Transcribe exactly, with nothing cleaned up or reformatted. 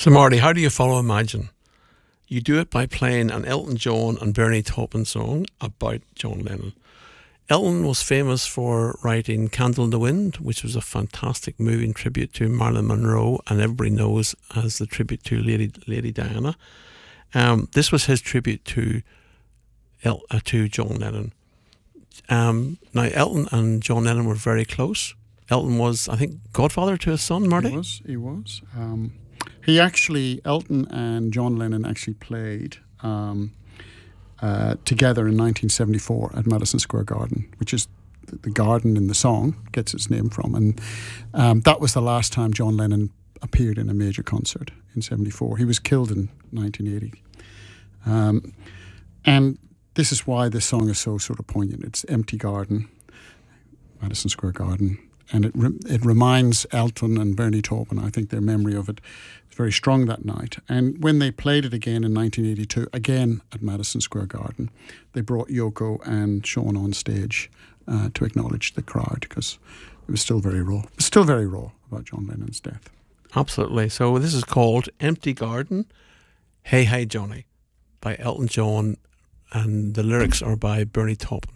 So Marty, how do you follow Imagine? You do it by playing an Elton John and Bernie Taupin song about John Lennon. Elton was famous for writing Candle in the Wind, which was a fantastic moving tribute to Marilyn Monroe, and everybody knows as the tribute to Lady Lady Diana. Um, this was his tribute to El, uh, to John Lennon. Um, now, Elton and John Lennon were very close. Elton was, I think, godfather to his son, Marty? He was, he was. Um, he actually, Elton and John Lennon actually played um, uh, together in nineteen seventy-four at Madison Square Garden, which is the, the garden in the song gets its name from. And um, that was the last time John Lennon appeared in a major concert in seventy-four. He was killed in nineteen eighty. Um, and this is why this song is so sort of poignant. It's Empty Garden, Madison Square Garden. And it re- it reminds Elton and Bernie Taupin, I think their memory of it is very strong that night. And when they played it again in nineteen eighty-two, again at Madison Square Garden, they brought Yoko and Sean on stage uh, to acknowledge the crowd, because it was still very raw. It was still very raw about John Lennon's death. Absolutely. So this is called Empty Garden, Hey Hey Johnny by Elton John, and the lyrics are by Bernie Taupin.